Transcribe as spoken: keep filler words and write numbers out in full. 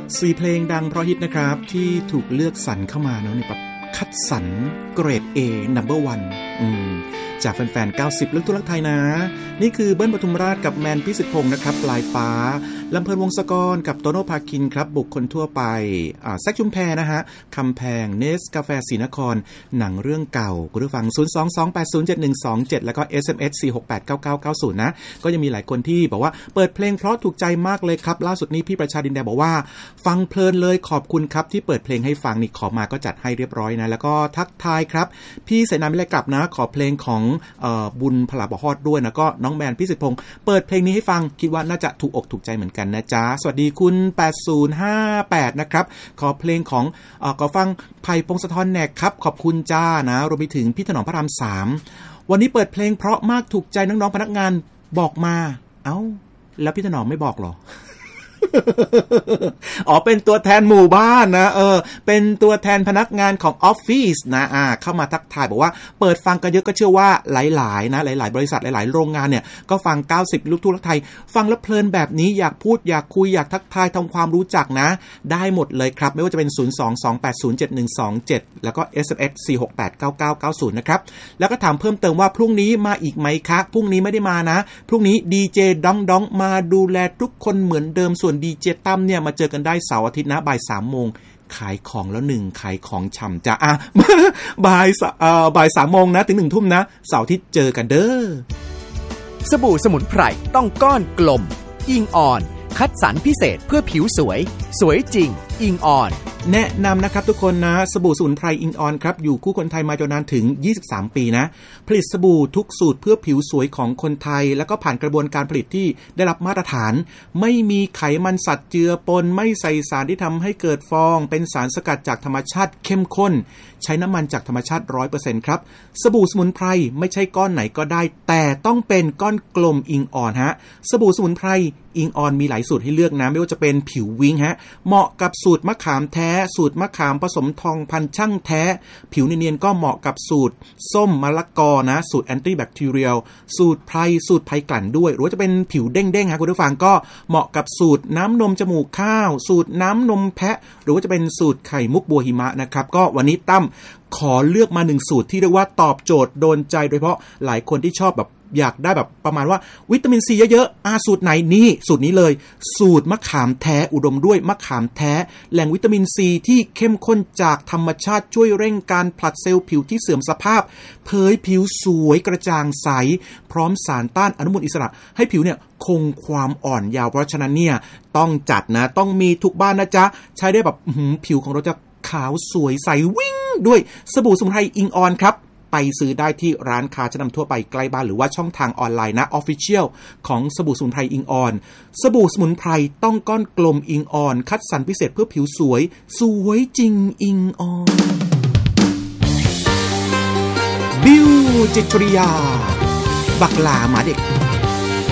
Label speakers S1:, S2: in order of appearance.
S1: สี่เพลงดังเพราะฮิตนะครับที่ถูกเลือกสรรเข้ามาเนาะในแบบคัดสรรเกรด A number one อืมจากแฟนๆเก้าสิบลึกทุลักไทยนะนี่คือเบิ้ลปทุมราชกับแมนพิสิทธิ์พงศ์นะครับปลายฟ้าลำเพลินวงศกรกับโตโน่ภาคินครับบุคคลทั่วไปอ่าแซคชุมแพนะฮะคำแพงเนสกาแฟศรีนครหนังเรื่องเก่าคุณผู้ฟังศูนย์ สอง สอง แปด ศูนย์ เจ็ด หนึ่ง สอง เจ็ดแล้วก็ เอส เอ็ม เอส สี่ หก แปด เก้า เก้า เก้า ศูนย์นะก็ยังมีหลายคนที่บอกว่าเปิดเพลงเพราะถูกใจมากเลยครับล่าสุดนี้พี่ประชาดินแดงบอกว่าฟังเพลินเลยขอบคุณครับที่เปิดเพลงให้ฟังนี่ขอมาก็จัดให้เรียบร้อยนะแล้วก็ทักทายครับพี่เสนามิเลกลับนะขอเพลงของเอ่อบุญพลาบฮอดด้วยนะก็น้องแมนพิสิทธิ์พงศ์เปิดเพลงนี้ให้ฟังคิดว่าน่าจะถูกอกถูกใจเหมือนกันนะจ๊ะสวัสดีคุณแปดศูนย์ห้าแปดนะครับขอเพลงของเอ่อขอฟังไผ่พงศธรแหนกครับขอบคุณจ้านะรวมไปถึงพี่ถนอมพระรามสามวันนี้เปิดเพลงเพราะมากถูกใจน้องๆพนักงานบอกมาเอ้าแล้วพี่ถนอมไม่บอกหรอ อ๋อเป็นตัวแทนหมู่บ้านนะเออเป็นตัวแทนพนักงานของออฟฟิศนะอ่าเข้ามาทักทายบอกว่าเปิดฟังกันเยอะก็เชื่อว่าหลายๆนะหลายๆบริษัทหลายๆโรงงานเนี่ยก็ฟังเก้าสิบลูกทุ่งรักไทยฟังแล้วเพลินแบบนี้อยากพูดอยากคุยอยากทักทายทำความรู้จักนะได้หมดเลยครับไม่ว่าจะเป็นศูนย์ สอง สอง แปด ศูนย์ เจ็ด หนึ่ง สอง เจ็ดแล้วก็ เอส เอ็ม เอส สี่ หก แปด เก้า เก้า เก้า ศูนย์นะครับแล้วก็ถามเพิ่มเติมว่าพรุ่งนี้มาอีกไหมคะพรุ่งนี้ไม่ได้มานะพรุ่งนี้ดีเจด้องด้องมาดูแลทุกคนเหมือนเดิมส่วนดีเจตั้มเนี่ยมาเจอกันได้เสาร์อาทิตย์นะบ่ายสามโมงขายของแล้วหนึ่งขายของฉ่ำจ้ะอ่ะ บ่ายเอ่อบ่ายสามโมงนะถึงหนึ่งทุ่มนะเสาร์อาทิตย์เจอกันเด้อ
S2: สบู่สมุนไพรต้องก้อนกลมอิงออนคัดสรรพิเศษเพื่อผิวสวยสวยจริงอิงออน
S1: แนะนำนะครับทุกคนนะสบู่สมุนไพรอิงออนครับอยู่คู่คนไทยมายาวนานถึงยี่สิบสามปีนะผลิตสบู่ทุกสูตรเพื่อผิวสวยของคนไทยแล้วก็ผ่านกระบวนการผลิตที่ได้รับมาตรฐานไม่มีไขมันสัตว์เจือปนไม่ใส่สารที่ทำให้เกิดฟองเป็นสารสกัดจากธรรมชาติเข้มข้นใช้น้ำมันจากธรรมชาติ ร้อยเปอร์เซ็นต์ ครับสบู่สมุนไพรไม่ใช่ก้อนไหนก็ได้แต่ต้องเป็นก้อนกลมอิงออนฮะสบู่สมุนไพรอิงออนมีหลายสูตรให้เลือกนะไม่ว่าจะเป็นผิววิ้งฮะเหมาะกับสูตรมะขามแท้สูตรมะขามผสมทองพันช่างแท้ผิวเนียนๆก็เหมาะกับสูตรส้มมะละกอนะสูตรแอนตี้แบคทีเรียลสูตรไพรสูตรไพรกลั่นด้วยหรือว่าจะเป็นผิวเด้งๆฮะคุณผู้ฟังก็เหมาะกับสูตรน้ำนมจมูกข้าวสูตรน้ำนมแพะหรือว่าจะเป็นสูตรไข่มุกบัวหิมะนะครับก็วันนี้ตั้มขอเลือกมาหนึ่งสูตรที่เรียกว่าตอบโจทย์โดนใจโดยเฉพาะหลายคนที่ชอบแบบอยากได้แบบประมาณว่าวิตามินซีเยอะๆอ่าสูตรไหนนี่สูตรนี้เลยสูตรมะขามแท้อุดมด้วยมะขามแท้แหล่งวิตามินซีที่เข้มข้นจากธรรมชาติช่วยเร่งการผลัดเซลล์ผิวที่เสื่อมสภาพเผยผิวสวยกระจ่างใสพร้อมสารต้านอนุมูลอิสระให้ผิวเนี่ยคงความอ่อนยาวเพราะฉะนั้นเนี่ยต้องจัดนะต้องมีทุกบ้านนะจ๊ะใช้ได้แบบผิวของเราจะขาวสวยใสวิ่งด้วยสบู่สมุนไพรอิงออนครับไปซื้อได้ที่ร้านค้าชั้นนำทั่วไปใกล้บ้านหรือว่าช่องทางออนไลน์นะ Official ของสบู่สมุนไพรอิงออนสบู่สมุนไพรต้องก้อนกลมอิงออนคัดสรรพิเศษเพื่อผิวสวยสวยจริงอิงออนบิวจิตริยาบักหลาหมาเด็ก